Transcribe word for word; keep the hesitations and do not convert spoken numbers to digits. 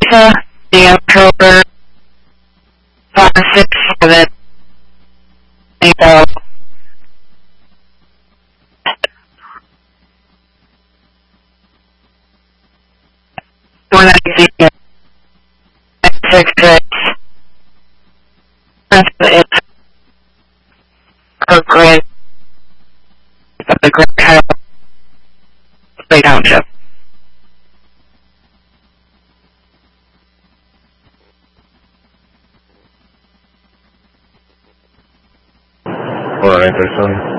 Lisa, the October five six seven, April. four nineteen, six six, Principal Kirk Gray, of the Great House, Bay Township. Alright, there's some.